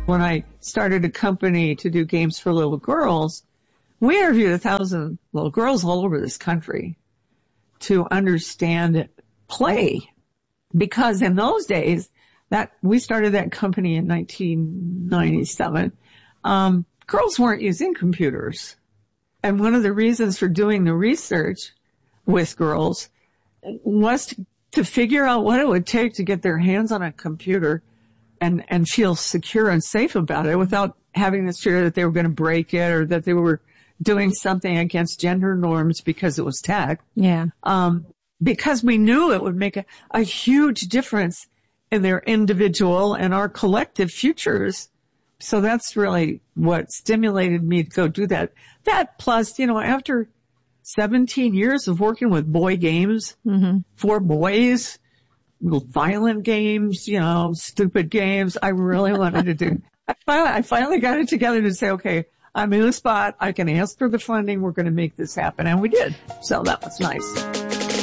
When I started a company to do games for little girls, we interviewed 1,000 little girls all over this country to understand play. Because in those days, that we started that company in 1997, girls weren't using computers. And one of the reasons for doing the research with girls was to figure out what it would take to get their hands on a computer and feel secure and safe about it without having this fear that they were going to break it or that they were doing something against gender norms because it was tech. Yeah. Because we knew it would make a huge difference in their individual and our collective futures. So that's really what stimulated me to go do that. That plus, after 17 years of working with boy games for boys, little violent games, stupid games, I really wanted to do. I finally got it together to say, okay, I'm in a spot. I can ask for the funding. We're going to make this happen. And we did. So that was nice.